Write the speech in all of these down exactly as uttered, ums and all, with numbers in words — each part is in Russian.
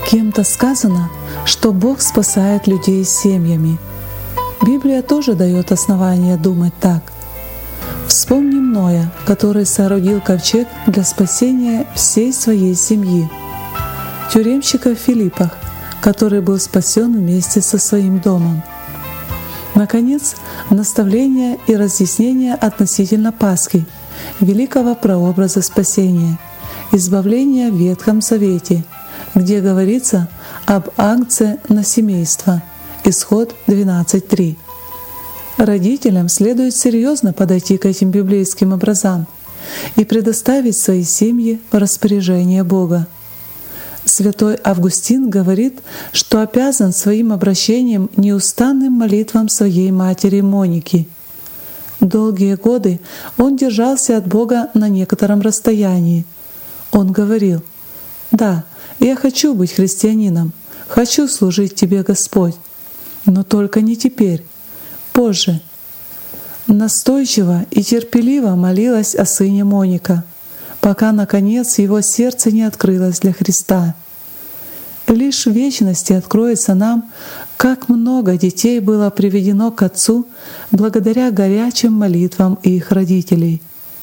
Кем-то сказано, что Бог спасает людей семьями. Библия тоже дает основания думать так. Вспомним Ноя, который соорудил ковчег для спасения всей своей семьи. Тюремщика в Филиппах, который был спасен вместе со своим домом. Наконец, наставление и разъяснение относительно Пасхи, великого прообраза спасения, избавления в Ветхом Завете, где говорится об агнце на семейство. Исход двенадцать три. Родителям следует серьезно подойти к этим библейским образам и предоставить свои семьи в распоряжение Бога. Святой Августин говорит, что обязан своим обращением неустанным молитвам своей матери Моники. Долгие годы он держался от Бога на некотором расстоянии. Он говорил: «Да, я хочу быть христианином, хочу служить Тебе, Господь, но только не теперь, позже». Настойчиво и терпеливо молилась о сыне Моника, пока, наконец, его сердце не открылось для Христа. Лишь в вечности откроется нам, как много детей было приведено к Отцу благодаря горячим молитвам их родителей.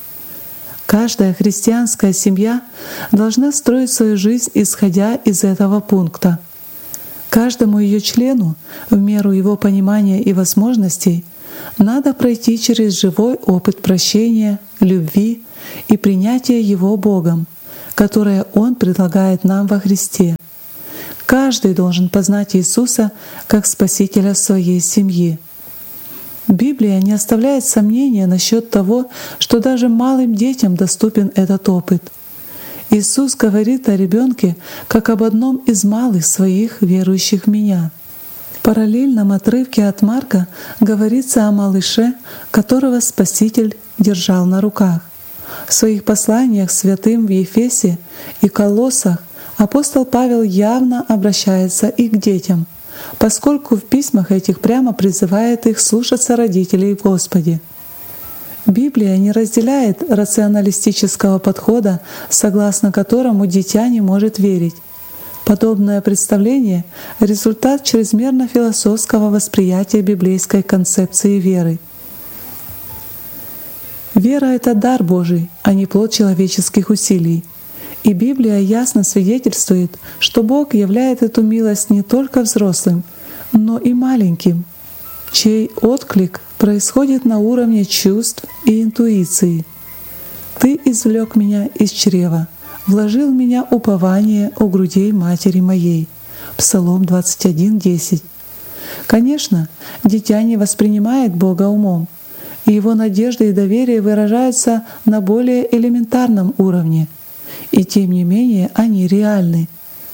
Каждая христианская семья должна строить свою жизнь, исходя из этого пункта. Каждому ее члену, в меру его понимания и возможностей, надо пройти через живой опыт прощения, любви и принятия Его Богом, которое Он предлагает нам во Христе. Каждый должен познать Иисуса как Спасителя своей семьи. Библия не оставляет сомнения насчет того, что даже малым детям доступен этот опыт. Иисус говорит о ребенке как об одном из малых своих верующих в Меня. В параллельном отрывке от Марка говорится о малыше, которого Спаситель держал на руках. В своих посланиях святым в Ефесе и Колоссах апостол Павел явно обращается и к детям, поскольку в письмах этих прямо призывает их слушаться родителей в Господе. Библия не разделяет рационалистического подхода, согласно которому дитя не может верить. Подобное представление — результат чрезмерно философского восприятия библейской концепции веры. Вера — это дар Божий, а не плод человеческих усилий. И Библия ясно свидетельствует, что Бог являет эту милость не только взрослым, но и маленьким, чей отклик происходит на уровне чувств и интуиции. «Ты извлек меня из чрева, вложил в меня упование у грудей матери моей». Псалом двадцать один десять. Конечно, дитя не воспринимает Бога умом, и его надежды и доверие выражаются на более элементарном уровне. И тем не менее они реальны.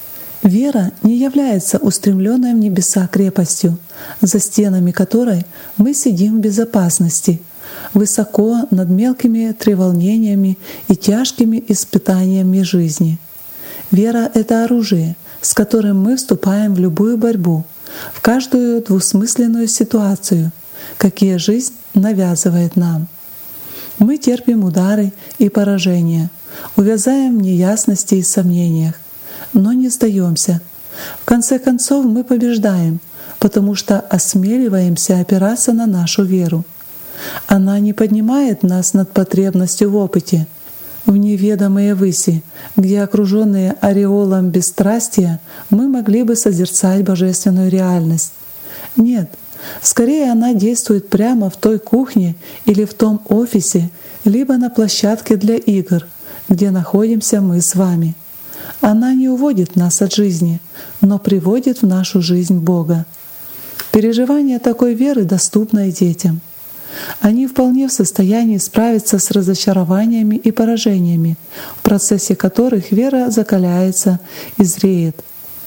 Вера не является устремленной в небеса крепостью, за стенами которой мы сидим в безопасности, высоко над мелкими треволнениями и тяжкими испытаниями жизни. Вера — это оружие, с которым мы вступаем в любую борьбу, в каждую двусмысленную ситуацию, какие жизнь навязывает нам. Мы терпим удары и поражения, увязаем в неясности и сомнениях, но не сдаемся. В конце концов мы побеждаем, потому что осмеливаемся опираться на нашу веру. Она не поднимает нас над потребностью в опыте, в неведомые выси, где, окруженные ореолом бесстрастия, мы могли бы созерцать божественную реальность. Нет, скорее она действует прямо в той кухне или в том офисе, либо на площадке для игр, где находимся мы с вами. Она не уводит нас от жизни, но приводит в нашу жизнь Бога. Переживание такой веры доступно и детям. Они вполне в состоянии справиться с разочарованиями и поражениями, в процессе которых вера закаляется и зреет.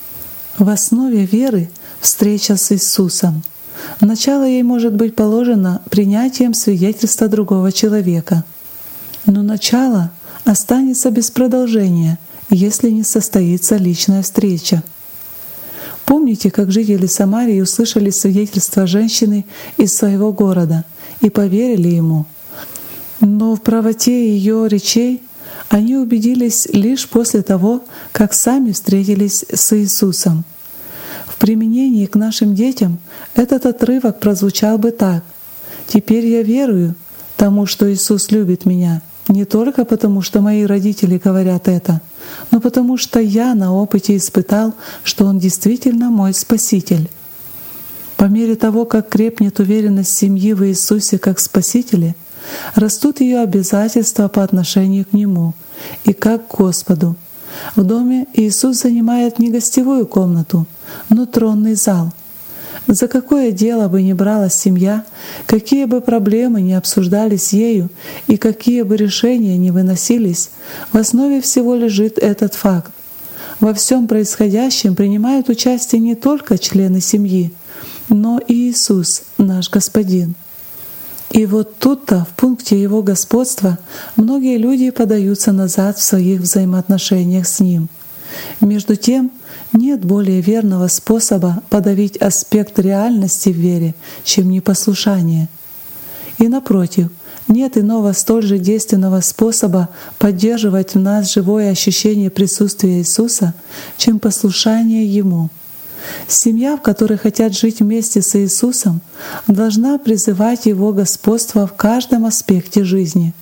В основе веры — встреча с Иисусом. Начало ей может быть положено принятием свидетельства другого человека. Но начало останется без продолжения, если не состоится личная встреча. Помните, как жители Самарии услышали свидетельство женщины из своего города и поверили ему. Но в правоте ее речей Они убедились лишь после того, как сами встретились с Иисусом. В применении к нашим детям этот отрывок прозвучал бы так: «Теперь я верую тому, что Иисус любит меня, не только потому, что мои родители говорят это, но потому что я на опыте испытал, что Он действительно мой Спаситель». По мере того, как крепнет уверенность семьи в Иисусе как Спасителе, растут ее обязательства по отношению к Нему и как к Господу. В доме Иисус занимает не гостевую комнату, но тронный зал. За какое дело бы ни бралась семья, какие бы проблемы ни обсуждались ею и какие бы решения ни выносились, в основе всего лежит этот факт. Во всем происходящем принимают участие не только члены семьи, но и Иисус, наш Господин. И вот тут-то, в пункте Его господства, многие люди подаются назад в своих взаимоотношениях с Ним. Между тем, нет более верного способа подавить аспект реальности в вере, чем непослушание. И напротив, нет иного столь же действенного способа поддерживать в нас живое ощущение присутствия Иисуса, чем послушание Ему. Семья, в которой хотят жить вместе с Иисусом, должна призывать Его господство в каждом аспекте жизни.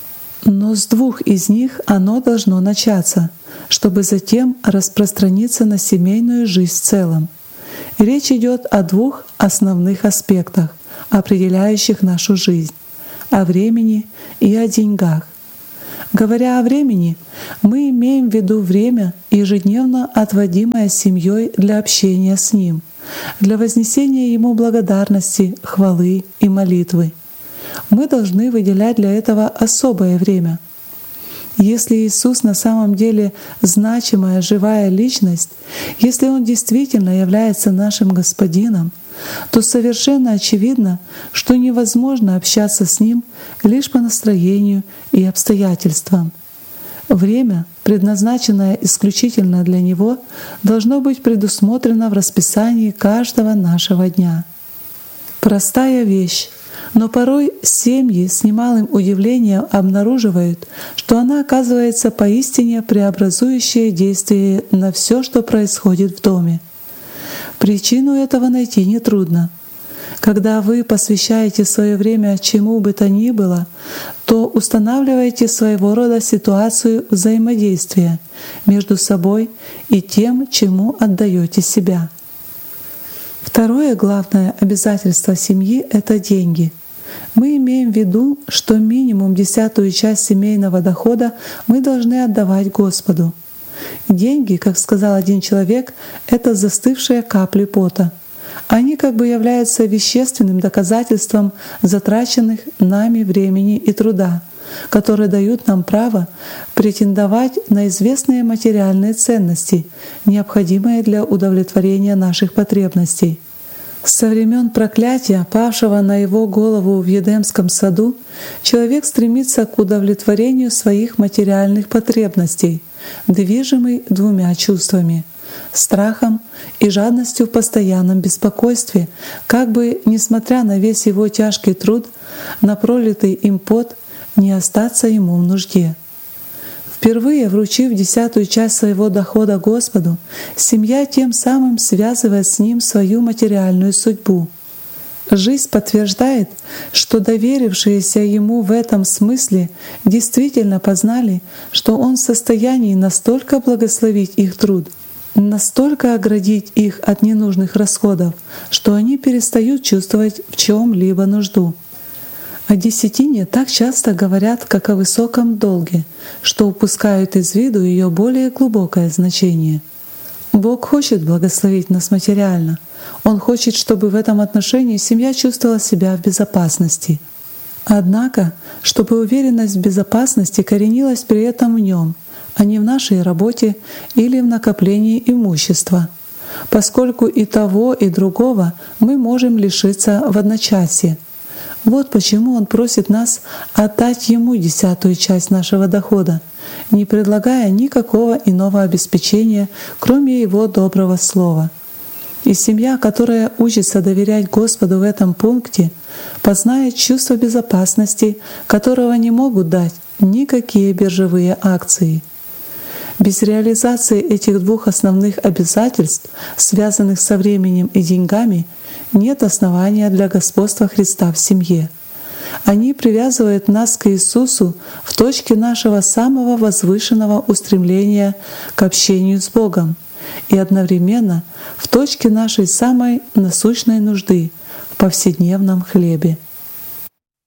Но с двух из них оно должно начаться, чтобы затем распространиться на семейную жизнь в целом. Речь идет о двух основных аспектах, определяющих нашу жизнь — о времени и о деньгах. Говоря о времени, мы имеем в виду время, ежедневно отводимое семьей для общения с Ним, для вознесения Ему благодарности, хвалы и молитвы. Мы должны выделять для этого особое время. Если Иисус на самом деле значимая живая личность, если Он действительно является нашим Господином, то совершенно очевидно, что невозможно общаться с Ним лишь по настроению и обстоятельствам. Время, предназначенное исключительно для Него, должно быть предусмотрено в расписании каждого нашего дня. Простая вещь, но порой семьи с немалым удивлением обнаруживают, что она оказывается поистине преобразующее действие на все, что происходит в доме. Причину этого найти нетрудно. Когда вы посвящаете свое время чему бы то ни было, то устанавливаете своего рода ситуацию взаимодействия между собой и тем, чему отдаете себя. Второе главное обязательство семьи — это деньги. Мы имеем в виду, что минимум десятую часть семейного дохода мы должны отдавать Господу. Деньги, как сказал один человек, — это застывшие капли пота. Они как бы являются вещественным доказательством затраченных нами времени и труда, которые дают нам право претендовать на известные материальные ценности, необходимые для удовлетворения наших потребностей. Со времен проклятия, павшего на его голову в Едемском саду, человек стремится к удовлетворению своих материальных потребностей, движимый двумя чувствами — страхом и жадностью в постоянном беспокойстве, как бы, несмотря на весь его тяжкий труд, на пролитый им пот, не остаться ему в нужде. Впервые вручив десятую часть своего дохода Господу, семья тем самым связывает с Ним свою материальную судьбу. Жизнь подтверждает, что доверившиеся Ему в этом смысле действительно познали, что Он в состоянии настолько благословить их труд, настолько оградить их от ненужных расходов, что они перестают чувствовать в чем-либо нужду. О десятине так часто говорят, как о высоком долге, что упускают из виду ее более глубокое значение. Бог хочет благословить нас материально. Он хочет, чтобы в этом отношении семья чувствовала себя в безопасности. Однако, чтобы уверенность в безопасности коренилась при этом в Нем, а не в нашей работе или в накоплении имущества, поскольку и того, и другого мы можем лишиться в одночасье. Вот почему Он просит нас отдать Ему десятую часть нашего дохода, не предлагая никакого иного обеспечения, кроме Его доброго слова. И семья, которая учится доверять Господу в этом пункте, познает чувство безопасности, которого не могут дать никакие биржевые акции. Без реализации этих двух основных обязательств, связанных со временем и деньгами, нет основания для господства Христа в семье. Они привязывают нас к Иисусу в точке нашего самого возвышенного устремления к общению с Богом и одновременно в точке нашей самой насущной нужды в повседневном хлебе.